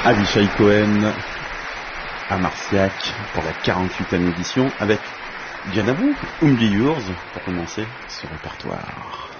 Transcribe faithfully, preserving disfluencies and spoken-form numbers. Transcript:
Avishai Cohen à Marciac pour la quarante-huitième édition avec bien avant Umbi Yours pour commencer ce répertoire.